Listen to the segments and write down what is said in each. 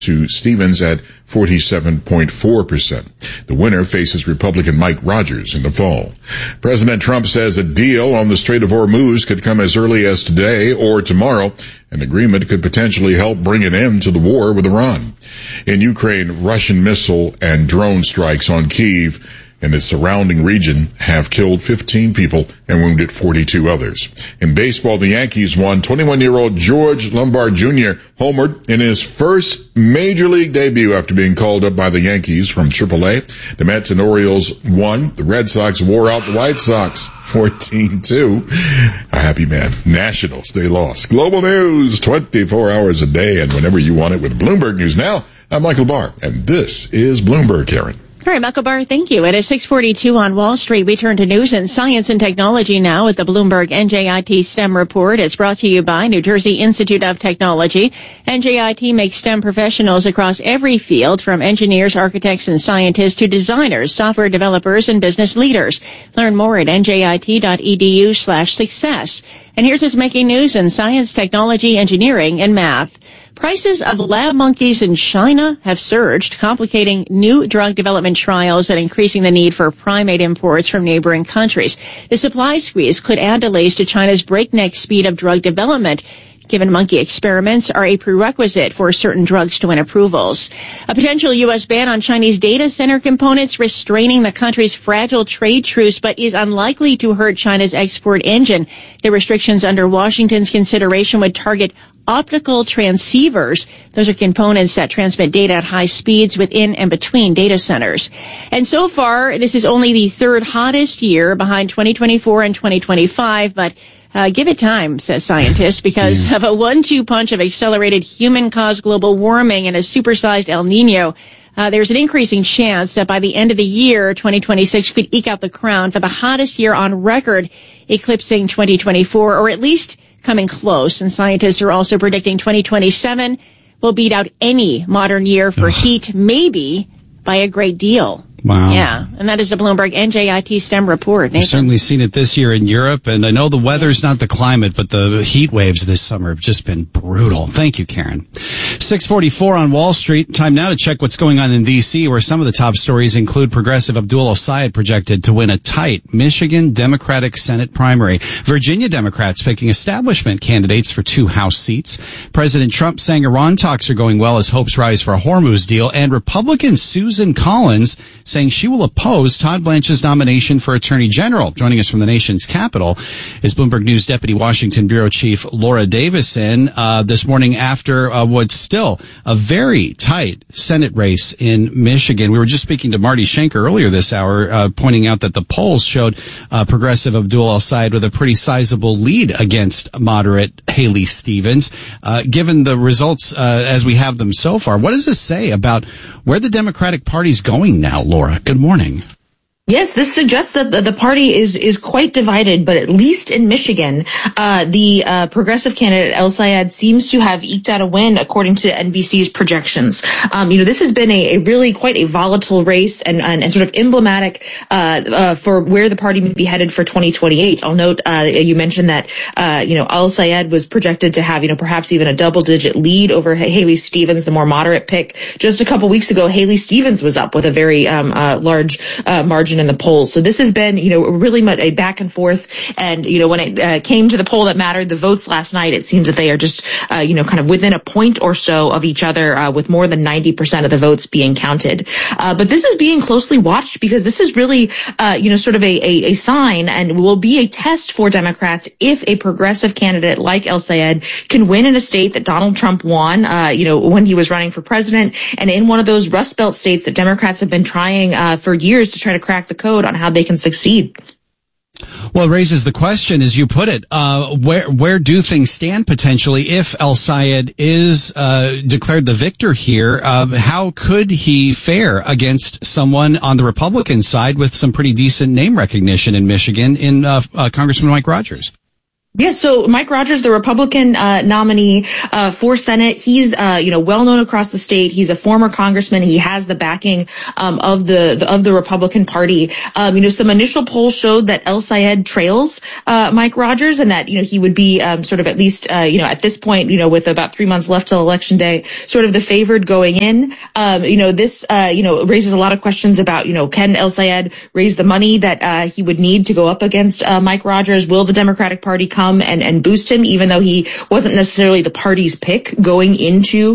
to Stevens at 47.4%. The winner faces Republican Mike Rogers in the fall. President Trump says a deal on the Strait of Hormuz could come as early as today or tomorrow. An agreement could potentially help bring an end to the war with Iran. In Ukraine, Russian missile and drone strikes on Kyiv and its surrounding region have killed 15 people and wounded 42 others. In baseball, the Yankees won. 21-year-old George Lombard Jr. homered in his first major league debut after being called up by the Yankees from AAA. The Mets and Orioles won. The Red Sox wore out the White Sox 14-2. A happy man. Nationals, they lost. Global news 24 hours a day and whenever you want it with Bloomberg News Now. I'm Michael Barr, and this is Bloomberg, Karen. All right, Michael Barr, thank you. It is 6:42 on Wall Street. We turn to news and science and technology now with the Bloomberg NJIT STEM report. It's brought to you by New Jersey Institute of Technology. NJIT makes STEM professionals across every field, from engineers, architects, and scientists to designers, software developers, and business leaders. Learn more at njit.edu/success. And here's what's making news in science, technology, engineering, and math. Prices of lab monkeys in China have surged, complicating new drug development trials and increasing the need for primate imports from neighboring countries. The supply squeeze could add delays to China's breakneck speed of drug development, given monkey experiments are a prerequisite for certain drugs to win approvals. A potential U.S. ban on Chinese data center components restraining the country's fragile trade truce, but is unlikely to hurt China's export engine. The restrictions under Washington's consideration would target optical transceivers. Those are components that transmit data at high speeds within and between data centers. And so far, this is only the third hottest year behind 2024 and 2025, but give it time, says scientists, because of a 1-2 punch of accelerated human-caused global warming and a supersized El Nino. There's an increasing chance that by the end of the year, 2026 could eke out the crown for the hottest year on record, eclipsing 2024, or at least coming close. And scientists are also predicting 2027 will beat out any modern year for heat, maybe by a great deal. Wow. Yeah, and that is the Bloomberg NJIT STEM report. Nathan? We've certainly seen it this year in Europe, and I know the weather's not the climate, but the heat waves this summer have just been brutal. Thank you, Karen. 6:44 on Wall Street. Time now to check what's going on in D.C., where some of the top stories include Progressive Abdul El-Sayed projected to win a tight Michigan Democratic Senate primary. Virginia Democrats picking establishment candidates for 2 House seats. President Trump saying Iran talks are going well as hopes rise for a Hormuz deal. And Republican Susan Collins saying she will oppose Todd Blanche's nomination for Attorney General. Joining us from the nation's capital is Bloomberg News Deputy Washington Bureau Chief Laura Davison this morning after what's still a very tight Senate race in Michigan. We were just speaking to Marty Schenker earlier this hour, pointing out that the polls showed Progressive Abdul El-Sayed with a pretty sizable lead against moderate Haley Stevens. Given the results as we have them so far, what does this say about where the Democratic Party's going now, Laura? Good morning. Yes, this suggests that the party is quite divided, but at least in Michigan, the progressive candidate El-Sayed seems to have eked out a win according to NBC's projections. This has been a really quite a volatile race and sort of emblematic for where the party may be headed for 2028. I'll note you mentioned that El-Sayed was projected to have perhaps even a double-digit lead over Haley Stevens, the more moderate pick. Just a couple weeks ago, Haley Stevens was up with a very large margin in the polls. So this has been, really much a back and forth. And, when it came to the poll that mattered, the votes last night, it seems that they are just, kind of within a point or so of each other, with more than 90% of the votes being counted. But this is being closely watched because this is really, sort of a sign and will be a test for Democrats if a progressive candidate like El-Sayed can win in a state that Donald Trump won, when he was running for president, and in one of those Rust Belt states that Democrats have been trying for years to try to crack the code on how they can succeed. Well, it raises the question, as you put it, where do things stand potentially if El-Sayed is declared the victor here? How could he fare against someone on the Republican side with some pretty decent name recognition in Michigan in Congressman Mike Rogers? Yes, so Mike Rogers, the Republican nominee for Senate, he's well known across the state. He's a former congressman. He has the backing of the Republican Party. Some initial polls showed that El Sayed trails Mike Rogers, and that he would be sort of at least at this point with about 3 months left till Election Day, sort of the favored going in. This raises a lot of questions about can El Sayed raise the money that he would need to go up against Mike Rogers? Will the Democratic Party come and boost him, even though he wasn't necessarily the party's pick going into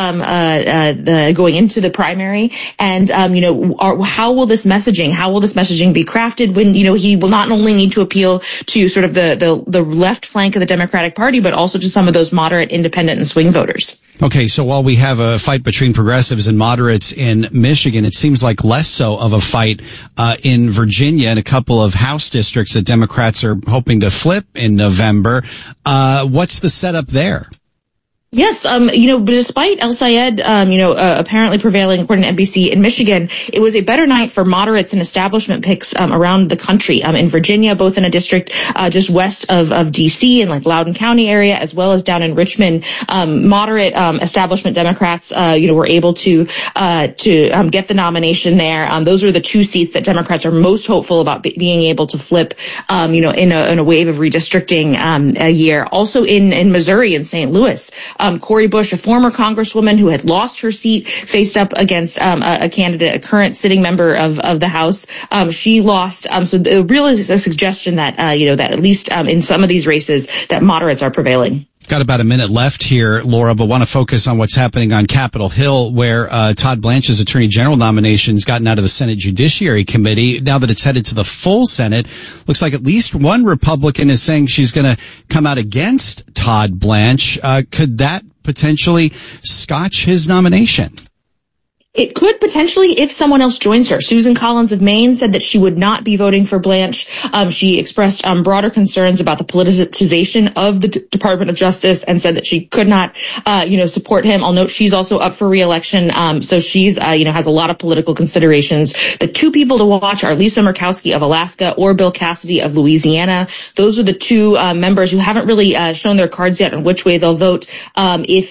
the primary? And how will this messaging be crafted when he will not only need to appeal to sort of the left flank of the Democratic Party, but also to some of those moderate, independent, and swing voters? Okay, so while we have a fight between progressives and moderates in Michigan, it seems like less so of a fight in Virginia and a couple of House districts that Democrats are hoping to flip in November. What's the setup there? Yes, despite El Sayed, apparently prevailing according to NBC in Michigan, it was a better night for moderates and establishment picks around the country. In Virginia, both in a district just west of D.C. and like Loudoun County area, as well as down in Richmond, moderate establishment Democrats, were able to get the nomination there. Those are the two seats that Democrats are most hopeful about being able to flip, in a wave of redistricting a year. Also in Missouri and St. Louis. Cori Bush, a former congresswoman who had lost her seat, faced up against a candidate, a current sitting member of the House. She lost. So there really is a suggestion that that at least in some of these races that moderates are prevailing. Got about a minute left here, Laura, but want to focus on what's happening on Capitol Hill, where Todd Blanche's Attorney General nomination's gotten out of the Senate Judiciary Committee. Now that it's headed to the full Senate, looks like at least one Republican is saying she's going to come out against Todd Blanche. Could that potentially scotch his nomination? It could potentially if someone else joins her. Susan Collins of Maine said that she would not be voting for Blanche. She expressed broader concerns about the politicization of the Department of Justice and said that she could not, support him. I'll note she's also up for re-election. So she's, has a lot of political considerations. The two people to watch are Lisa Murkowski of Alaska or Bill Cassidy of Louisiana. Those are the two members who haven't really shown their cards yet on which way they'll vote. If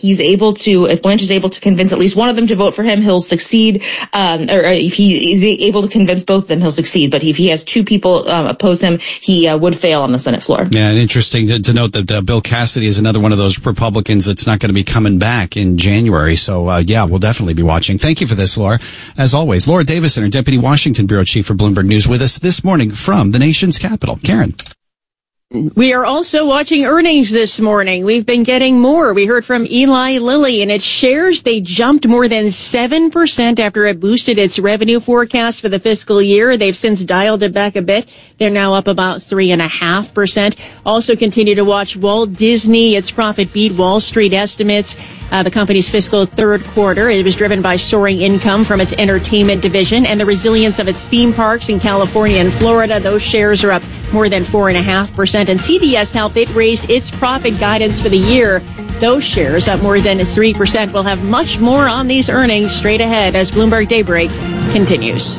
Blanche is able to convince at least one of them to vote for him, he'll succeed. Or if he is able to convince both of them, he'll succeed. But if he has two people oppose him, he would fail on the Senate floor. Yeah, and interesting to note that Bill Cassidy is another one of those Republicans that's not going to be coming back in January. So, we'll definitely be watching. Thank you for this, Laura. As always, Laura Davison, our Deputy Washington Bureau Chief for Bloomberg News, with us this morning from the nation's capital. Karen. We are also watching earnings this morning. We've been getting more. We heard from Eli Lilly, and its shares, they jumped more than 7% after it boosted its revenue forecast for the fiscal year. They've since dialed it back a bit. They're now up about 3.5%. Also continue to watch Walt Disney. Its profit beat Wall Street estimates. The company's fiscal third quarter. It was driven by soaring income from its entertainment division and the resilience of its theme parks in California and Florida. Those shares are up more than 4.5%. And CVS Health, it raised its profit guidance for the year. Those shares up more than 3%. We'll have much more on these earnings straight ahead as Bloomberg Daybreak continues.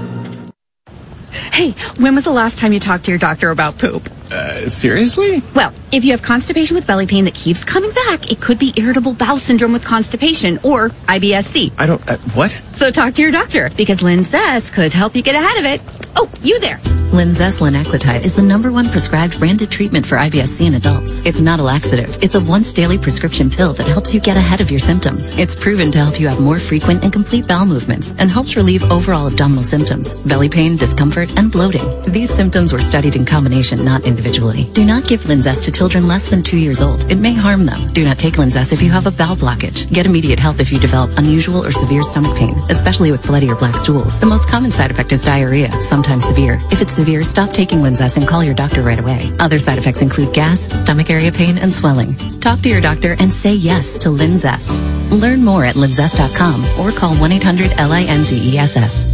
Hey, when was the last time you talked to your doctor about poop? Seriously? Well, if you have constipation with belly pain that keeps coming back, it could be irritable bowel syndrome with constipation or IBS-C. What? So talk to your doctor because Linzess could help you get ahead of it. Oh, you there. Linzess linaclotide is the #1 prescribed branded treatment for IBS-C in adults. It's not a laxative. It's a once daily prescription pill that helps you get ahead of your symptoms. It's proven to help you have more frequent and complete bowel movements and helps relieve overall abdominal symptoms, belly pain, discomfort, and bloating. These symptoms were studied in combination, not individually. Do not give Linzess to children less than 2 years old. It may harm them. Do not take Linzess if you have a bowel blockage. Get immediate help if you develop unusual or severe stomach pain, especially with bloody or black stools. The most common side effect is diarrhea, sometimes severe. If it's severe, stop taking Linzess and call your doctor right away. Other side effects include gas, stomach area pain, and swelling. Talk to your doctor and say yes to Linzess. Learn more at linzess.com or call 1-800-LINZESS.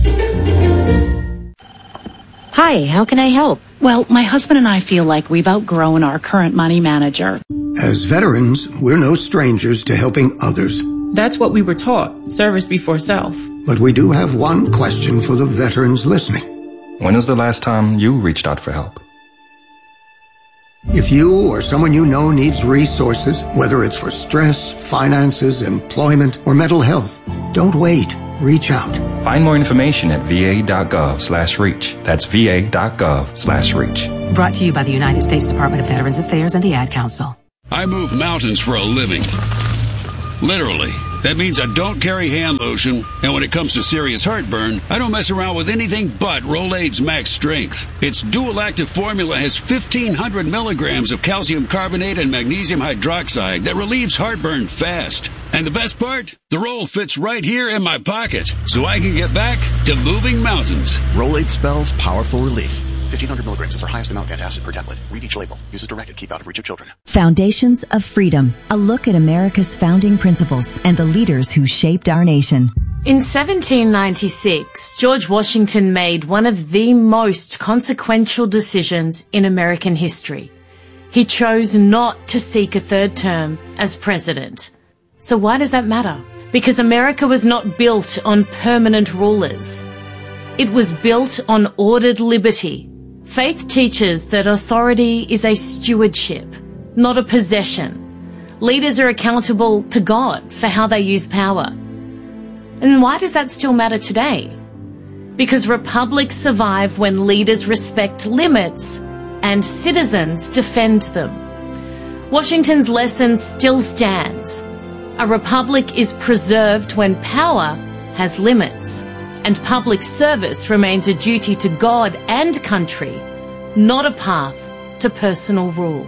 Hi, how can I help? Well, my husband and I feel like we've outgrown our current money manager. As veterans, we're no strangers to helping others. That's what we were taught, service before self. But we do have one question for the veterans listening. When was the last time you reached out for help? If you or someone you know needs resources, whether it's for stress, finances, employment, or mental health, don't wait. Reach out. Find more information at va.gov/reach. That's va.gov/reach. Brought to you by the United States Department of Veterans Affairs and the Ad Council. I move mountains for a living. Literally. That means I don't carry hand lotion, and when it comes to serious heartburn, I don't mess around with anything but Rolaids Max Strength. Its dual-active formula has 1,500 milligrams of calcium carbonate and magnesium hydroxide that relieves heartburn fast. And the best part? The roll fits right here in my pocket, so I can get back to moving mountains. Rolaids spells powerful relief. 1,500 milligrams is our highest amount of antacid per tablet. Read each label. Use as directed. Keep out of reach of children. Foundations of Freedom. A look at America's founding principles and the leaders who shaped our nation. In 1796, George Washington made one of the most consequential decisions in American history. He chose not to seek a third term as president. So why does that matter? Because America was not built on permanent rulers. It was built on ordered liberty. Faith teaches that authority is a stewardship, not a possession. Leaders are accountable to God for how they use power. And why does that still matter today? Because republics survive when leaders respect limits and citizens defend them. Washington's lesson still stands. A republic is preserved when power has limits. And public service remains a duty to God and country, not a path to personal rule.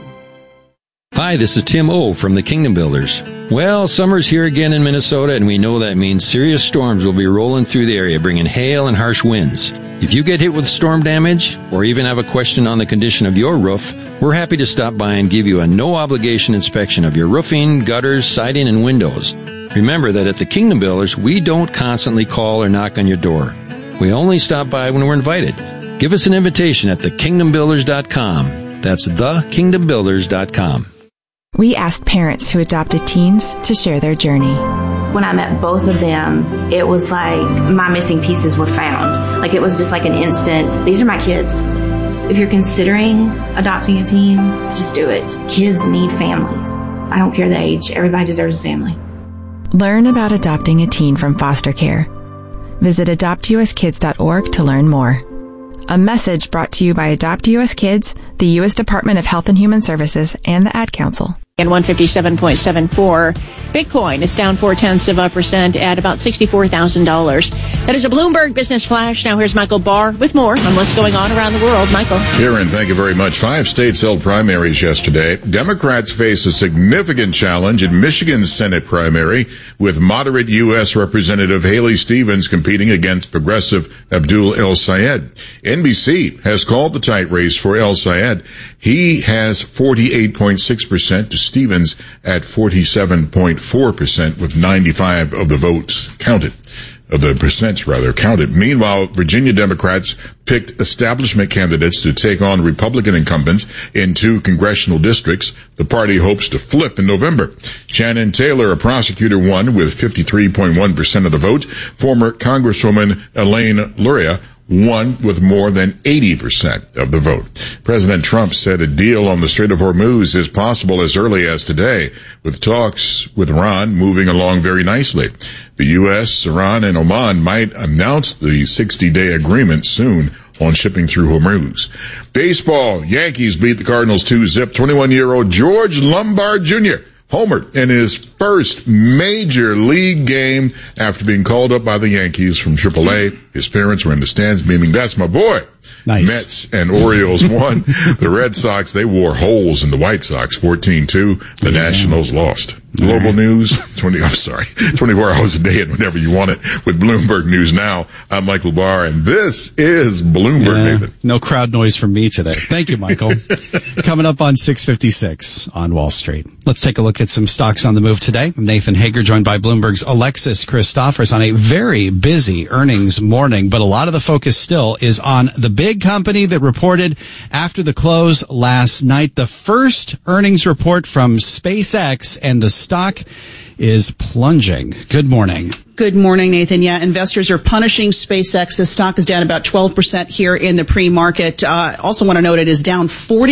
Hi, this is Tim O from the Kingdom Builders. Well, summer's here again in Minnesota, and we know that means serious storms will be rolling through the area, bringing hail and harsh winds. If you get hit with storm damage, or even have a question on the condition of your roof, we're happy to stop by and give you a no-obligation inspection of your roofing, gutters, siding, and windows. Remember that at the Kingdom Builders, we don't constantly call or knock on your door. We only stop by when we're invited. Give us an invitation at thekingdombuilders.com. That's thekingdombuilders.com. We asked parents who adopted teens to share their journey. When I met both of them, it was like my missing pieces were found. Like it was just like an instant, these are my kids. If you're considering adopting a teen, just do it. Kids need families. I don't care the age. Everybody deserves a family. Learn about adopting a teen from foster care. Visit adoptuskids.org to learn more. A message brought to you by Adopt US Kids, the U.S. Department of Health and Human Services, and the Ad Council. And 157.74. Bitcoin is down 0.4% at about $64,000. That is a Bloomberg Business Flash. Now here's Michael Barr with more on what's going on around the world. Michael. Karen, thank you very much. 5 states held primaries yesterday. Democrats face a significant challenge in Michigan's Senate primary, with moderate U.S. Representative Haley Stevens competing against progressive Abdul El-Sayed. NBC has called the tight race for El-Sayed. He has 48.6% to Stevens at 47.4%, with 95 of the votes counted. Of the percents rather counted. Meanwhile, Virginia Democrats picked establishment candidates to take on Republican incumbents in 2 congressional districts. The party hopes to flip in November. Shannon Taylor, a prosecutor, won with 53.1% of the vote. Former Congresswoman Elaine Luria won with more than 80% of the vote. President Trump said a deal on the Strait of Hormuz is possible as early as today, with talks with Iran moving along very nicely. The U.S., Iran, and Oman might announce the 60-day agreement soon on shipping through Hormuz. Baseball, Yankees beat the Cardinals 2-0. 21-year-old George Lombard Jr. homered in his first major league game after being called up by the Yankees from AAA. His parents were in the stands beaming, "That's my boy." Nice. Mets and Orioles won. The Red Sox, they wore holes in the White Sox, 14-2. The Nationals lost. Global news, 24 hours a day and whenever you want it with Bloomberg News Now. I'm Michael Barr, and this is Bloomberg, Nathan. No crowd noise from me today. Thank you, Michael. Coming up on 656 on Wall Street. Let's take a look at some stocks on the move today. I'm Nathan Hager, joined by Bloomberg's Alexis Christophers on a very busy earnings morning, but a lot of the focus still is on the big company that reported after the close last night. The first earnings report from SpaceX, and the stock is plunging. Good morning. Good morning, Nathan. Yeah, investors are punishing SpaceX. The stock is down about 12% here in the pre-market. Also want to note it is down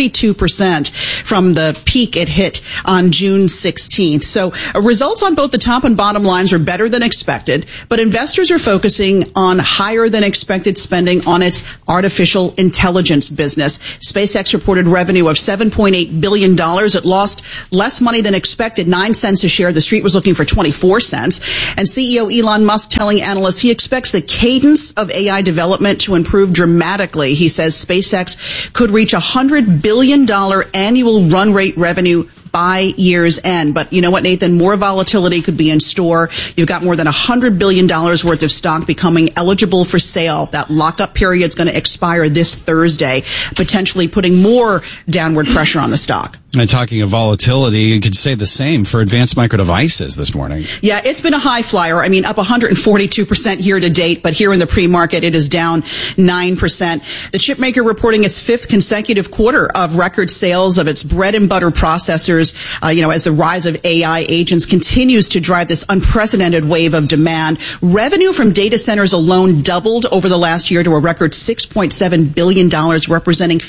42% from the peak it hit on June 16th. So results on both the top and bottom lines are better than expected, but investors are focusing on higher than expected spending on its artificial intelligence business. SpaceX reported revenue of $7.8 billion. It lost less money than expected, 9 cents a share. The street was looking for 24 cents. And CEO Elon Musk telling analysts he expects the cadence of AI development to improve dramatically. He says SpaceX could reach $100 billion annual run rate revenue by year's end. But you know what, Nathan? More volatility could be in store. You've got more than $100 billion worth of stock becoming eligible for sale. That lockup period is going to expire this Thursday, potentially putting more downward pressure on the stock. And talking of volatility, you could say the same for Advanced Micro Devices this morning. Yeah, it's been a high flyer. I mean, up 142% year to date, but here in the pre-market, it is down 9%. The chip maker reporting its 5th consecutive quarter of record sales of its bread and butter processors, as the rise of AI agents continues to drive this unprecedented wave of demand. Revenue from data centers alone doubled over the last year to a record $6.7 billion, representing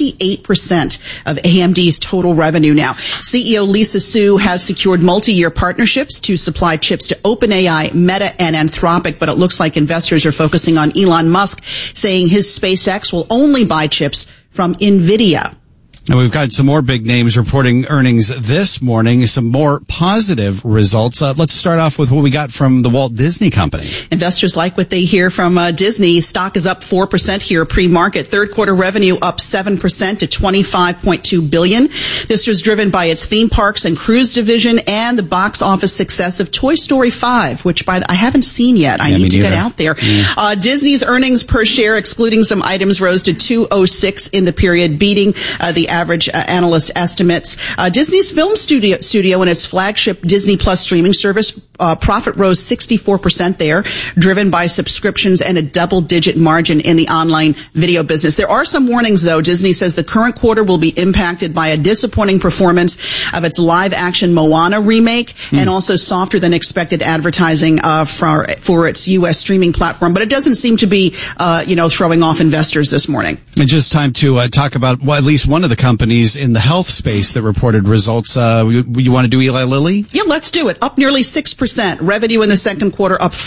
58% of AMD's total revenue now. CEO Lisa Su has secured multi-year partnerships to supply chips to OpenAI, Meta, and Anthropic, but it looks like investors are focusing on Elon Musk, saying his SpaceX will only buy chips from NVIDIA. And we've got some more big names reporting earnings this morning, some more positive results. Let's start off with what we got from the Walt Disney Company. Investors like what they hear from Disney. Stock is up 4% here pre-market. Third quarter revenue up 7% to $25.2 billion. This was driven by its theme parks and cruise division and the box office success of Toy Story 5, which I haven't seen yet. I need to get out there. Yeah. Disney's earnings per share, excluding some items, rose to $2.06 in the period, beating the average analyst estimates. Disney's film studio and its flagship Disney Plus streaming service profit rose 64% there, driven by subscriptions and a double-digit margin in the online video business. There are some warnings, though. Disney says the current quarter will be impacted by a disappointing performance of its live-action Moana remake and also softer than expected advertising for its U.S. streaming platform. But it doesn't seem to be, throwing off investors this morning. And just time to talk about at least one of the companies in the health space that reported results. You want to do Eli Lilly? Yeah, let's do it. Up nearly 6%. Revenue in the second quarter up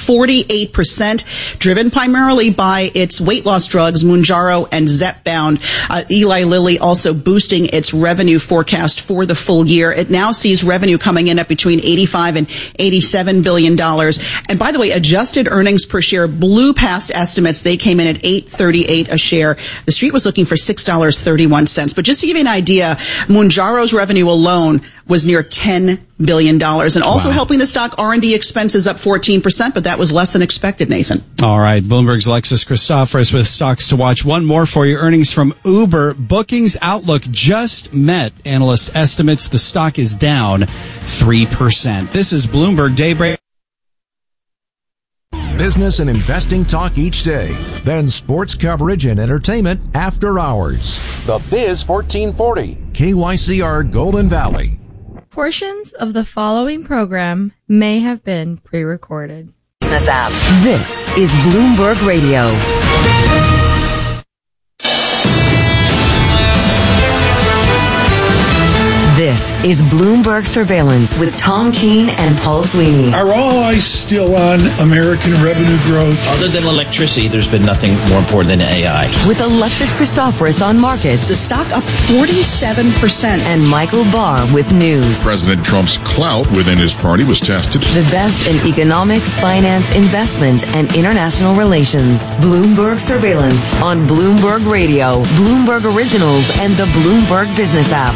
48%, driven primarily by its weight loss drugs, Mounjaro and Zepbound. Eli Lilly also boosting its revenue forecast for the full year. It now sees revenue coming in at between $85 and $87 billion. And by the way, adjusted earnings per share blew past estimates. They came in at $8.38 a share. The street was looking for $6.31. But just to give you an idea, Mounjaro's revenue alone was near $10 billion. And also helping the stock, R&D expenses up 14%, but that was less than expected, Nathan. All right. Bloomberg's Alexis Christoforous with stocks to watch. One more for you. Earnings from Uber. Bookings outlook just met analyst estimates. The stock is down 3%. This is Bloomberg Daybreak. Business and investing talk each day. Then sports coverage and entertainment after hours. The Biz 1440. KYCR Golden Valley. Portions of the following program may have been pre-recorded. Business app. This is Bloomberg Radio. This is Bloomberg Surveillance with Tom Keene and Paul Sweeney. Are all eyes still on American revenue growth? Other than electricity, there's been nothing more important than AI. With Alexis Christoforous on markets. The stock up 47%. And Michael Barr with news. President Trump's clout within his party was tested. The best in economics, finance, investment, and international relations. Bloomberg Surveillance on Bloomberg Radio, Bloomberg Originals, and the Bloomberg Business app.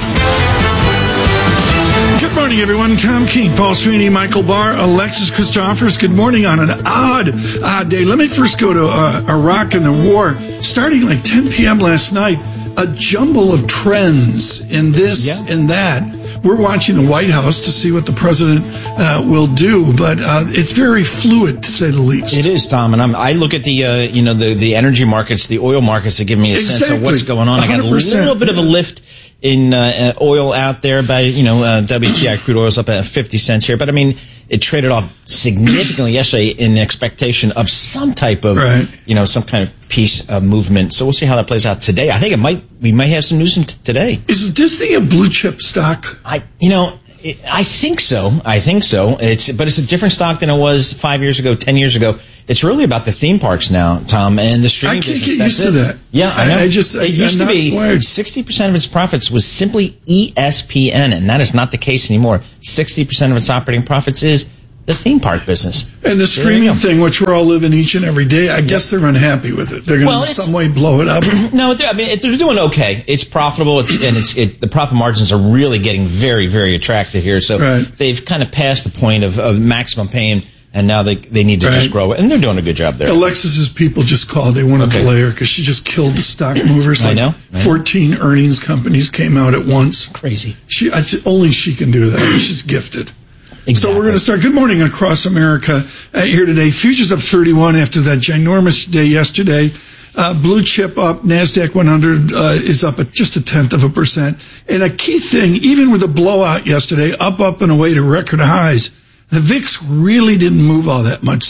Good morning, everyone. Tom Keene, Paul Sweeney, Michael Barr, Alexis Christoforous. Good morning on an odd day. Let me first go to Iraq and the war. Starting like 10 p.m. last night, a jumble of trends in this and that. We're watching the White House to see what the president will do, but it's very fluid, to say the least. It is, Tom, and I look at the energy markets, the oil markets that give me a sense of what's going on. 100%. I got a little bit of a lift in oil out there by WTI crude oil's up at 50 cents here, but I mean it traded off significantly yesterday in expectation of some type of, some kind of peace movement. So we'll see how that plays out today. I think we might have some news today. Is Disney a blue chip stock? I think so. But it's a different stock than it was 5 years ago, 10 years ago. It's really about the theme parks now, Tom, and the streaming business. I can't get used to that. Yeah, I know. It used to be 60% of its profits was simply ESPN, and that is not the case anymore. 60% of its operating profits is the theme park business. And the streaming thing, which we're all living each and every day, I guess they're unhappy with it. They're going to in some way blow it up. No, they're doing okay. It's profitable, the profit margins are really getting very, very attractive here. So they've kind of passed the point of maximum pain, and now they need to just grow it. And they're doing a good job there. Alexis's people just called. They want to delay her because she just killed the stock movers. I know. 14 earnings companies came out at once. Crazy. Only she can do that. She's gifted. Exactly. So we're going to start. Good morning across America here today. Futures up 31 after that ginormous day yesterday. Blue chip up. NASDAQ 100 is up at just 0.1%. And a key thing, even with the blowout yesterday, up and away to record highs, the VIX really didn't move all that much,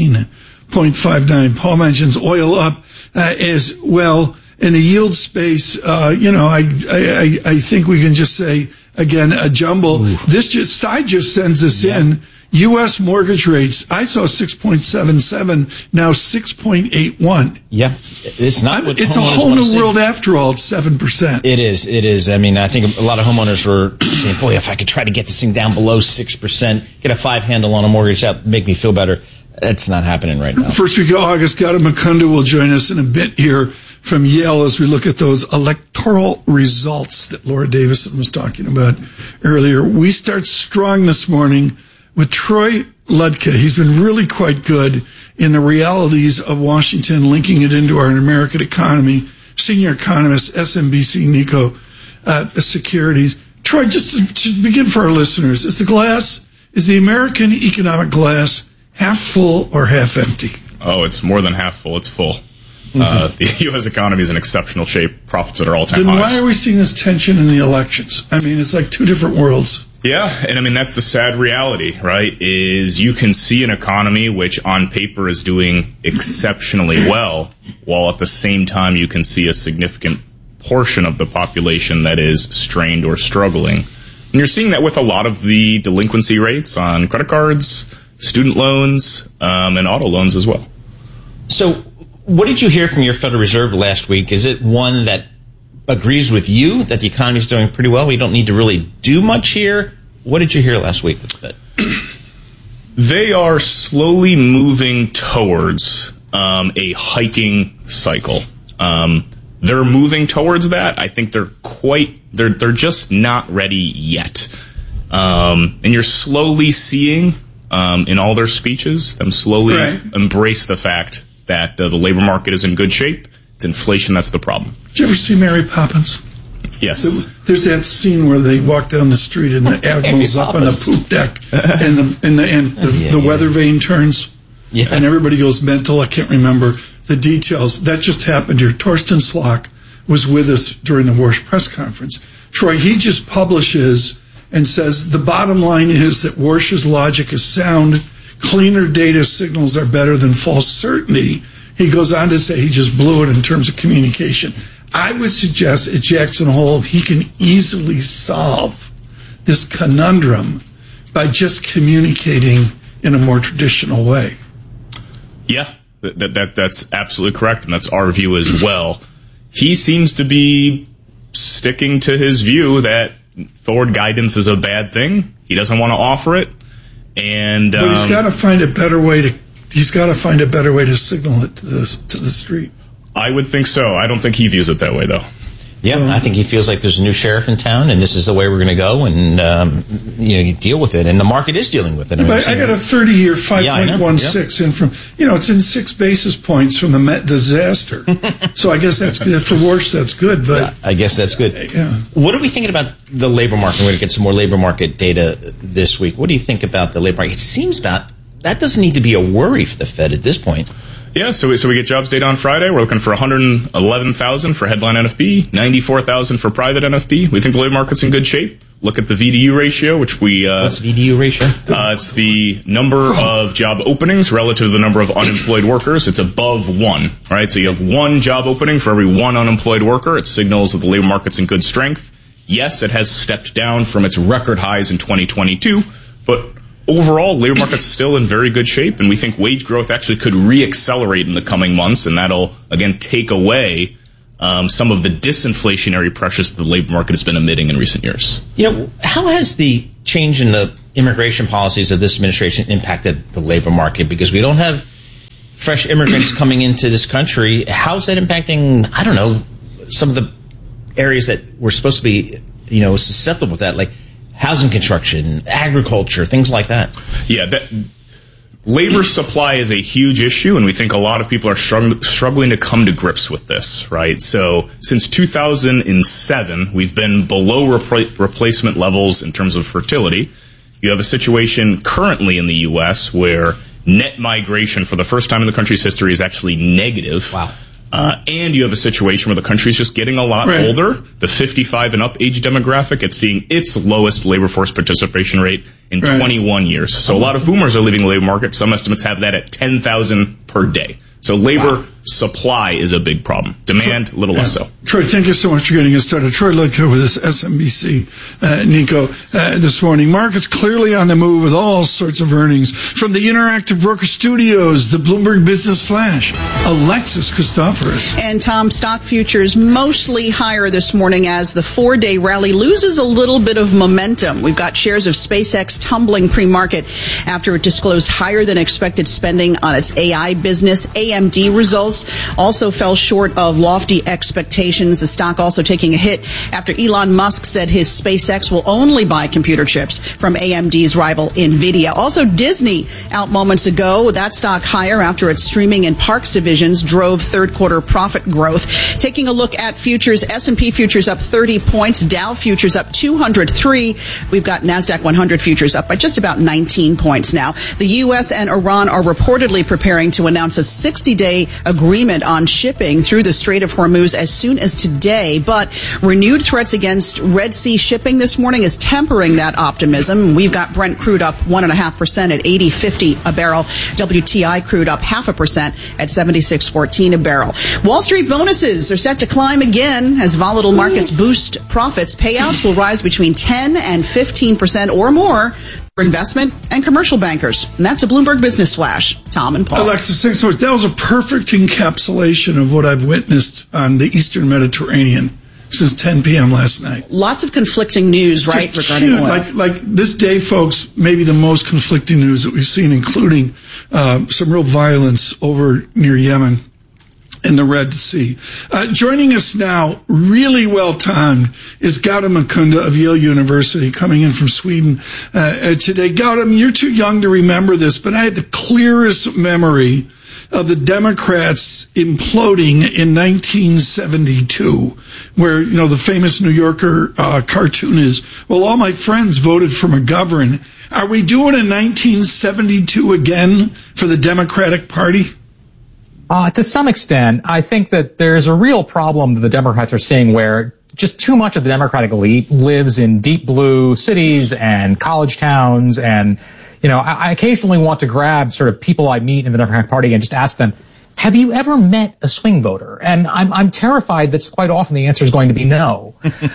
16.59. Paul mentions oil up as well. In the yield space, I think we can just say, again, a jumble. Ooh. This side just sends us in. U.S. mortgage rates, I saw 6.77, now 6.81. Yeah. It's not what it's a whole new world after all. It's 7%. It is. I mean, I think a lot of homeowners were saying, boy, if I could try to get this thing down below 6%, get a 5 handle on a mortgage, that would make me feel better. That's not happening right now. First week of August, Gautam Mukunda will join us in a bit here from Yale as we look at those electoral results that Laura Davison was talking about earlier. We start strong this morning with Troy Ludke. He's been really quite good in the realities of Washington, linking it into our American economy. Senior economist, SMBC Nikko Securities. Troy, just to begin for our listeners, is the American economic glass half full or half empty? Oh, it's more than half full. It's full. The U.S. economy is in exceptional shape. Profits at all-time highs. Then why are we seeing this tension in the elections? I mean, it's like two different worlds. Yeah, and I mean, that's the sad reality, right, is you can see an economy which on paper is doing exceptionally well, while at the same time you can see a significant portion of the population that is strained or struggling. And you're seeing that with a lot of the delinquency rates on credit cards, student loans, and auto loans as well. So what did you hear from your Federal Reserve last week? Is it one that agrees with you that the economy is doing pretty well? We don't need to really do much here. What did you hear last week with the Fed? They are slowly moving towards a hiking cycle. They're moving towards that. I think they're just not ready yet. And you're slowly seeing in all their speeches them slowly embrace the fact that the labor market is in good shape. It's inflation that's the problem. Did you ever see Mary Poppins? Yes. There's that scene where they walk down the street and the admiral's up on the poop deck and the weather vane turns and everybody goes mental. I can't remember the details. That just happened here. Torsten Slok was with us during the Warsh press conference. Troy, he just publishes and says the bottom line is that Warsh's logic is sound. Cleaner data signals are better than false certainty. He goes on to say he just blew it in terms of communication. I would suggest at Jackson Hole he can easily solve this conundrum by just communicating in a more traditional way. Yeah, that's absolutely correct, and that's our view as well. He seems to be sticking to his view that forward guidance is a bad thing. He doesn't want to offer it, but he's got to find a better way to. He's got to find a better way to signal it to the street. I would think so. I don't think he views it that way, though. Yeah, I think he feels like there's a new sheriff in town, and this is the way we're going to go, and you deal with it. And the market is dealing with it. I got a 30-year 5.16 in from, it's in 6 basis points from the Met disaster. So I guess that's good for Warsh. That's good, but I guess that's good. Yeah. What are we thinking about the labor market? We're going to get some more labor market data this week. What do you think about the labor market? It seems about that doesn't need to be a worry for the Fed at this point. Yeah, so we get jobs data on Friday. We're looking for 111,000 for headline NFP, 94,000 for private NFP. We think the labor market's in good shape. Look at the VDU ratio, which we... What's VDU ratio? It's the number of job openings relative to the number of unemployed workers. It's above 1, right? So you have 1 job opening for every 1 unemployed worker. It signals that the labor market's in good strength. Yes, it has stepped down from its record highs in 2022, but... overall, labor market's still in very good shape, and we think wage growth actually could re-accelerate in the coming months, and that'll, again, take away some of the disinflationary pressures that the labor market has been emitting in recent years. How has the change in the immigration policies of this administration impacted the labor market? Because we don't have fresh immigrants coming into this country. How's that impacting, I don't know, some of the areas that we're supposed to be, susceptible to that, like housing construction, agriculture, things like that? Yeah, labor supply is a huge issue, and we think a lot of people are struggling to come to grips with this, right? So since 2007, we've been below replacement levels in terms of fertility. You have a situation currently in the U.S. where net migration for the first time in the country's history is actually negative. Wow. And you have a situation where the country's just getting a lot older. The 55 and up age demographic, it's seeing its lowest labor force participation rate in 21 years. So a lot of boomers are leaving the labor market. Some estimates have that at 10,000 per day. So labor supply is a big problem. Demand, a little less so. Troy, thank you so much for getting us started. Troy Lidko with this SMBC, Nico, this morning. Markets clearly on the move with all sorts of earnings. From the Interactive Broker Studios, the Bloomberg Business Flash, Alexis Christoforous. And Tom, stock futures mostly higher this morning as the 4-day rally loses a little bit of momentum. We've got shares of SpaceX tumbling pre-market after it disclosed higher than expected spending on its AI business. AMD results also fell short of lofty expectations. The stock also taking a hit after Elon Musk said his SpaceX will only buy computer chips from AMD's rival NVIDIA. Also, Disney out moments ago. That stock higher after its streaming and parks divisions drove third quarter profit growth. Taking a look at futures, S&P futures up 30 points, Dow futures up 203. We've got NASDAQ 100 futures up by just about 19 points now. The U.S. and Iran are reportedly preparing to announce a 60-day agreement on shipping through the Strait of Hormuz as soon as today, but renewed threats against Red Sea shipping this morning is tempering that optimism. We've got Brent crude up 1.5% at $80.50 a barrel. WTI crude up 0.5% at $76.14 a barrel. Wall Street bonuses are set to climb again as volatile markets boost profits. Payouts will rise between 10 and 15% or more for investment and commercial bankers. And that's a Bloomberg Business Flash. Tom and Paul. Alexis, thanks so much. That was a perfect encapsulation of what I've witnessed on the Eastern Mediterranean since 10 p.m. last night. Lots of conflicting news, right, regarding oil. Like this day, folks, maybe the most conflicting news that we've seen, including some real violence over near Yemen in the Red Sea. Joining us now, really well timed, is Gautam Mukunda of Yale University, coming in from Sweden today. Gautam, you're too young to remember this, but I had the clearest memory of the Democrats imploding in 1972, where, the famous New Yorker cartoon is, well, all my friends voted for McGovern. Are we doing a 1972 again for the Democratic Party? To some extent, I think that there's a real problem that the Democrats are seeing where just too much of the Democratic elite lives in deep blue cities and college towns. And, I occasionally want to grab sort of people I meet in the Democratic Party and just ask them, have you ever met a swing voter? And I'm terrified that quite often the answer is going to be no.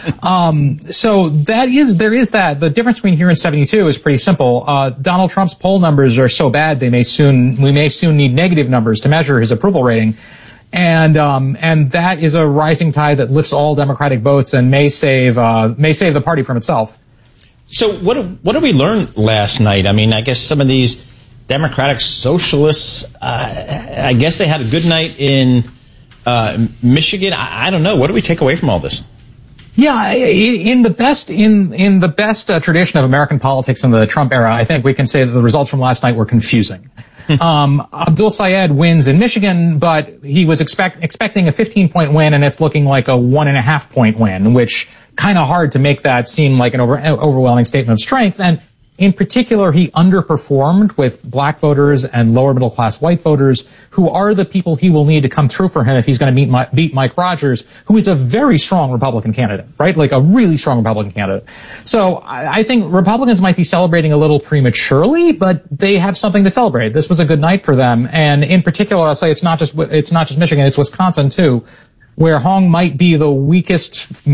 So there is that. The difference between here and 72 is pretty simple. Donald Trump's poll numbers are so bad we may soon need negative numbers to measure his approval rating. And that is a rising tide that lifts all Democratic votes and may save the party from itself. So what did we learn last night? I mean, I guess some of these Democratic socialists, I guess they had a good night in Michigan. I don't know. What do we take away from all this? Yeah, in the best tradition of American politics in the Trump era, I think we can say that the results from last night were confusing. Abdul Sayed wins in Michigan, but he was expecting a 15-point win, and it's looking like a 1.5-point win, which kind of hard to make that seem like an overwhelming statement of strength. And In particular, he underperformed with black voters and lower middle class white voters, who are the people he will need to come through for him if he's going to beat Mike Rogers, who is a very strong Republican candidate, right? Like a really strong Republican candidate. So I think Republicans might be celebrating a little prematurely, but they have something to celebrate. This was a good night for them. And in particular, I'll say it's not just Michigan, it's Wisconsin too, where Hong might be the weakest, sort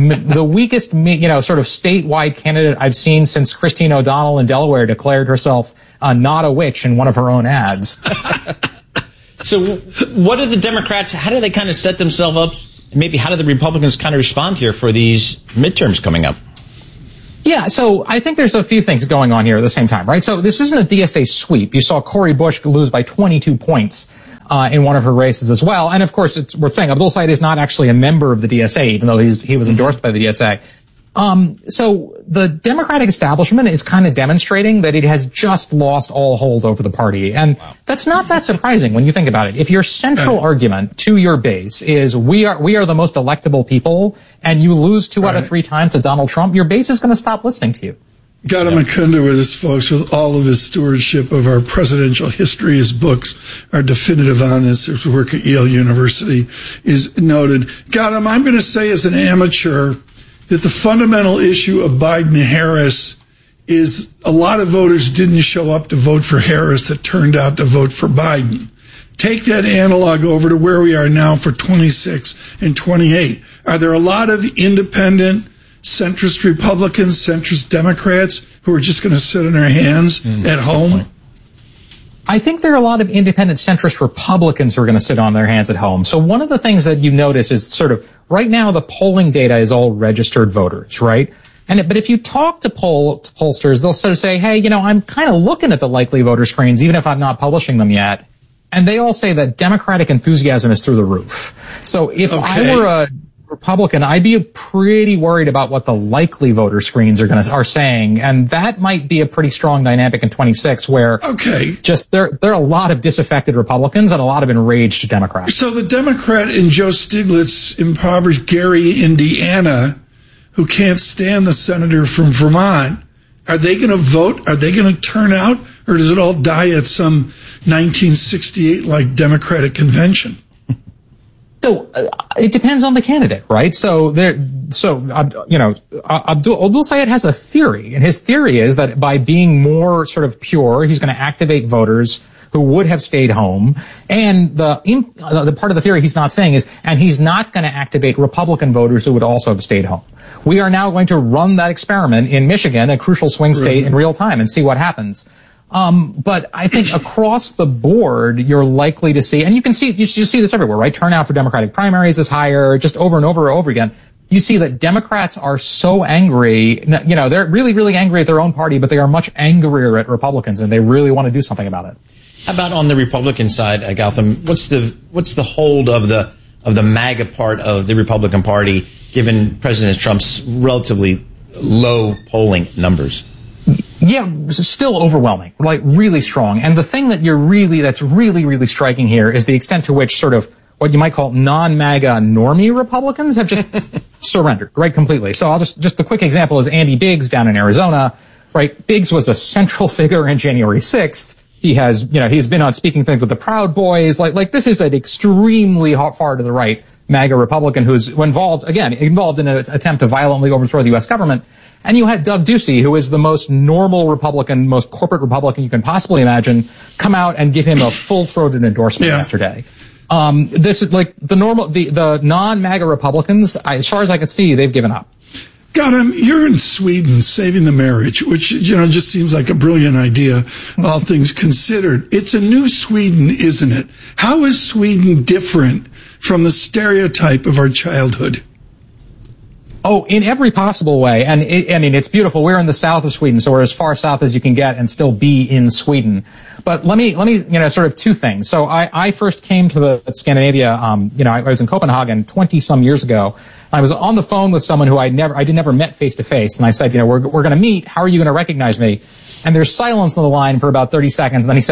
of statewide candidate I've seen since Christine O'Donnell in Delaware declared herself not a witch in one of her own ads. So what do the Democrats, how do they kind of set themselves up? Maybe how do the Republicans kind of respond here for these midterms coming up? Yeah, so I think there's a few things going on here at the same time, right? So this isn't a DSA sweep. You saw Cori Bush lose by 22 points in one of her races as well. And of course, it's worth saying Abdul Said is not actually a member of the DSA, even though he was endorsed by the DSA. So the Democratic establishment is kind of demonstrating that it has just lost all hold over the party. And that's not that surprising when you think about it. If your central argument to your base is we are the most electable people, and you lose 2 out of 3 times to Donald Trump, your base is going to stop listening to you. Gautam Mukunda with us, folks, with all of his stewardship of our presidential history. His books are definitive on this. His work at Yale University is noted. Gautam, I'm going to say as an amateur that the fundamental issue of Biden-Harris is a lot of voters didn't show up to vote for Harris that turned out to vote for Biden. Take that analog over to where we are now for 26 and 28. Are there a lot of independent centrist Republicans, centrist Democrats who are just going to sit on their hands at home? I think there are a lot of independent centrist Republicans who are going to sit on their hands at home. So one of the things that you notice is sort of right now the polling data is all registered voters, right? But if you talk to pollsters, they'll sort of say, hey, I'm kind of looking at the likely voter screens, even if I'm not publishing them yet. And they all say that Democratic enthusiasm is through the roof. So if I were a Republican, I'd be pretty worried about what the likely voter screens are saying, and that might be a pretty strong dynamic in 26, where just there are a lot of disaffected Republicans and a lot of enraged Democrats. So the Democrat in Joe Stiglitz, impoverished Gary, Indiana, who can't stand the senator from Vermont, are they going to vote? Are they going to turn out, or does it all die at some 1968 like Democratic convention? So it depends on the candidate, right? Abdul Said has a theory, and his theory is that by being more sort of pure, he's going to activate voters who would have stayed home. And the part of the theory he's not saying is, and he's not going to activate Republican voters who would also have stayed home. We are now going to run that experiment in Michigan, a crucial swing state, in real time and see what happens. But I think across the board, you're likely to see, and you see this everywhere, right? Turnout for Democratic primaries is higher, just over and over and over again. You see that Democrats are so angry, they're really, really angry at their own party, but they are much angrier at Republicans, and they really want to do something about it. How about on the Republican side, Gautam? What's the hold of the MAGA part of the Republican Party, given President Trump's relatively low polling numbers? Yeah, still overwhelming, like really strong. And the thing that that's really, really striking here is the extent to which sort of what you might call non-MAGA normie Republicans have just surrendered, right, completely. So I'll just the quick example is Andy Biggs down in Arizona, right? Biggs was a central figure in January 6th. He has, he's been on speaking things with the Proud Boys. Like this is an extremely far to the right MAGA Republican who's involved in an attempt to violently overthrow the U.S. government. And you had Doug Ducey, who is the most normal Republican, most corporate Republican you can possibly imagine, come out and give him a full-throated endorsement yesterday. This is like the non-MAGA Republicans, as far as I can see, they've given up. Gautam, you're in Sweden saving the marriage, which, just seems like a brilliant idea, all things considered. It's a new Sweden, isn't it? How is Sweden different from the stereotype of our childhood? Oh, in every possible way. And it's beautiful. We're in the south of Sweden, so we're as far south as you can get and still be in Sweden. But let me, sort of two things. So I first came to Scandinavia, I was in Copenhagen 20 some years ago. I was on the phone with someone who I never met face to face. And I said, we're going to meet. How are you going to recognize me? And there's silence on the line for about 30 seconds. And then he says,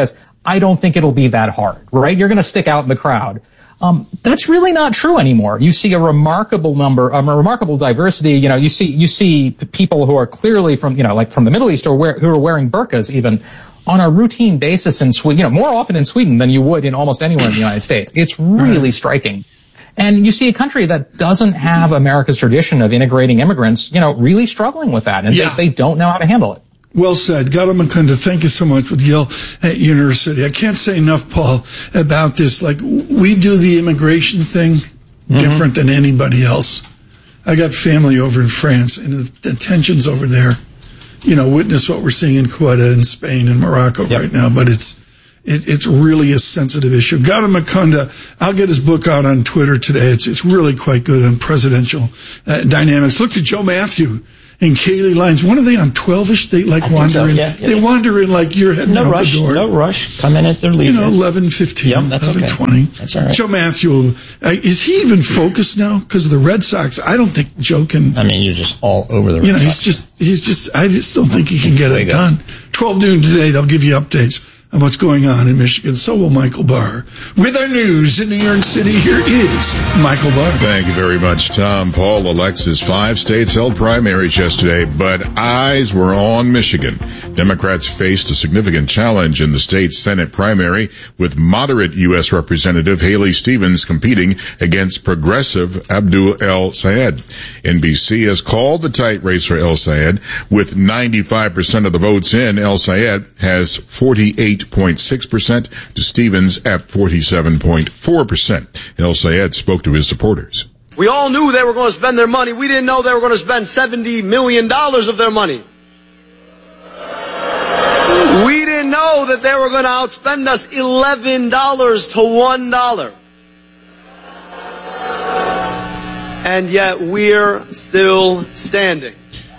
I don't think it'll be that hard, right? You're going to stick out in the crowd. That's really not true anymore. You see a remarkable diversity. You see people who are clearly from the Middle East who are wearing burqas even on a routine basis in Sweden, more often in Sweden than you would in almost anywhere in the United States. It's really striking. And you see a country that doesn't have America's tradition of integrating immigrants, really struggling with that. And they don't know how to handle it. Well said. Gala Mukunda, thank you so much with Yale University. I can't say enough, Paul, about this. Like, we do the immigration thing different than anybody else. I got family over in France, and the tensions over there, witness what we're seeing in Ceuta and Spain and Morocco right now, but it's really a sensitive issue. Gala Mukunda, I'll get his book out on Twitter today. It's really quite good on presidential dynamics. Look at Joe Matthew and Kaylee Lyons. When are they on 12-ish? They wander in. Yeah. They wander in like you're heading out the door. No rush. Come in at their leisure. 11:15. Yep, that's 11:20. Okay. That's all right. Joe Matthew, is he even focused now because of the Red Sox? I don't think Joe can. I mean, you're just all over the Red Sox. He's just. I just don't think he can get it done. 12 noon today. They'll give you updates on what's going on in Michigan. So will Michael Barr. With our news in New York City, here is Michael Barr. Thank you very much, Tom. Paul, Alexis. 5 states held primaries yesterday, but eyes were on Michigan. Democrats faced a significant challenge in the state's Senate primary, with moderate U.S. Representative Haley Stevens competing against progressive Abdul El Sayed. NBC has called the tight race for El Sayed. With 95% of the votes in, El Sayed has 48.6% to Stevens at 47.4%. El Sayed spoke to his supporters. We all knew they were going to spend their money. We didn't know they were going to spend $70 million of their money. We didn't know that they were going to outspend us $11 to $1. And yet we're still standing.